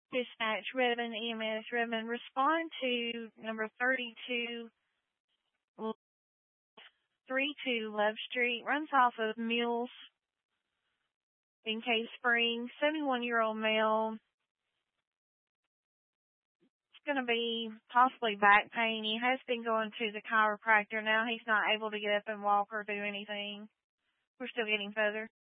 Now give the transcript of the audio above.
Dispatch, Redmond EMS, Redmond, respond to number 32, 32 Love Street, runs off of Mills in Cave Springs, 71-year-old male. It's going to be possibly back pain. He has been going to the chiropractor. Now he's not able to get up and walk or do anything. We're still getting further.